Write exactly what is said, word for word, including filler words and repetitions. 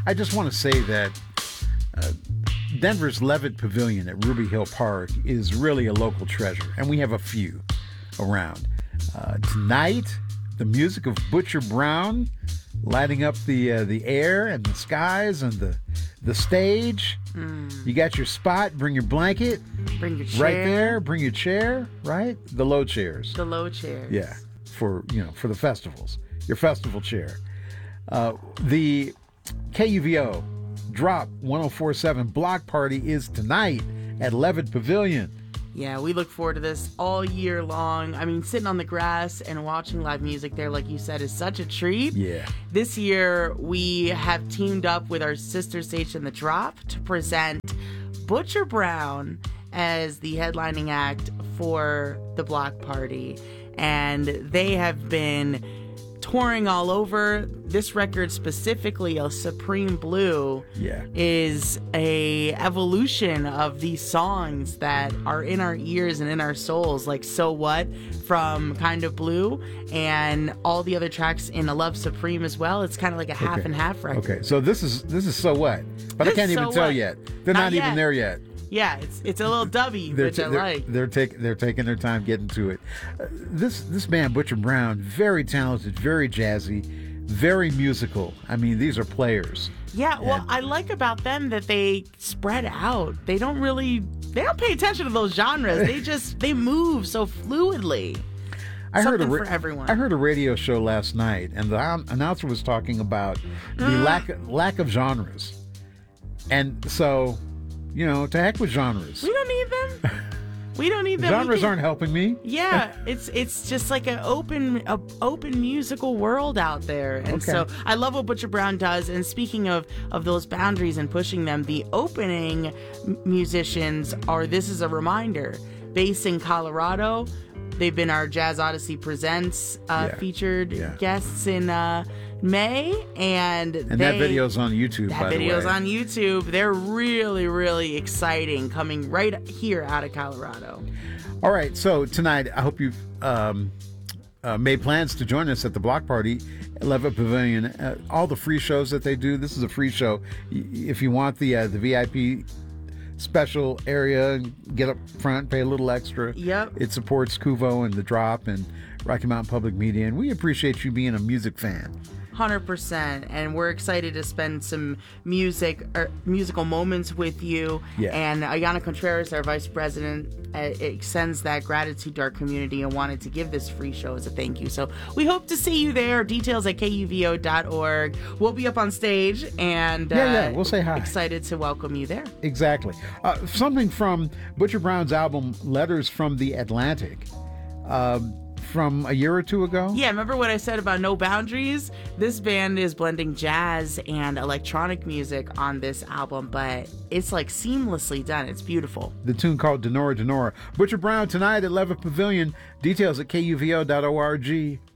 I just want to say that uh, Denver's Levitt Pavilion at Ruby Hill Park is really a local treasure, and we have a few around. Uh, tonight, the music of Butcher Brown lighting up the uh, the air and the skies and the the stage. Mm. You got your spot. Bring your blanket. Bring your chair. Right there. Bring your chair. Right, the low chairs. The low chairs. Yeah, for you know for the festivals. Your festival chair. Uh, the K U V O Drop one oh four point seven block party is tonight at Levitt Pavilion. Yeah, we look forward to this all year long. I mean, sitting on the grass and watching live music there, like you said, is such a treat. Yeah. This year, we have teamed up with our sister station, The Drop, to present Butcher Brown as the headlining act for the block party. And they have been touring all over. This record specifically, a Supreme Blue, yeah. is a evolution of these songs that are in our ears and in our souls, like So What from Kind of Blue and all the other tracks in A Love Supreme as well. It's kind of like a half okay. and half record. Okay, so this is this is So What, but this I can't even so tell what? yet. They're not, not even there yet. Yeah, it's it's a little dubby, they're which t- I they're, like. They're taking they're taking their time getting to it. Uh, this this man Butcher Brown, very talented, very jazzy, very musical. I mean, these are players. Yeah, well, and, I like about them that they spread out. They don't really they don't pay attention to those genres. They just they move so fluidly. I Something heard a ra- for everyone. I heard a radio show last night, and the um, announcer was talking about the Mm. lack lack of genres, and so. You know, to heck with genres. We don't need them. We don't need them. Genres can, aren't helping me. Yeah, it's it's just like an open a open musical world out there. And okay. so I love what Butcher Brown does. And speaking of, of those boundaries and pushing them, the opening m- musicians are This Is a Reminder, based in Colorado. They've been our Jazz Odyssey Presents uh, yeah. featured yeah. guests in uh, May, and and they, that video's on YouTube. That by video's the way. on YouTube. They're really, really exciting, coming right here out of Colorado. All right, so tonight I hope you've um, uh, made plans to join us at the block party at Levitt Pavilion. Uh, all the free shows that they do. This is a free show. Y- If you want the uh, the V I P special area, get up front, pay a little extra. Yep. It supports Kuvo and The Drop and Rocky Mountain Public Media, and we appreciate you being a music fan. one hundred percent, and we're excited to spend some music or musical moments with you. Yeah. And Ayana Contreras, our vice president, uh, extends that gratitude to our community and wanted to give this free show as a thank you. So we hope to see you there. Details at K U V O dot org. We'll be up on stage, and Yeah, uh, yeah, we'll say hi. Excited to welcome you there. Exactly. Uh, something from Butcher Brown's album Letters from the Atlantic. Um, from a year or two ago? Yeah, remember what I said about No Boundaries? This band is blending jazz and electronic music on this album, but it's like seamlessly done. It's beautiful. The tune called Denora Denora. Butcher Brown tonight at Levitt Pavilion. Details at K U V O dot org.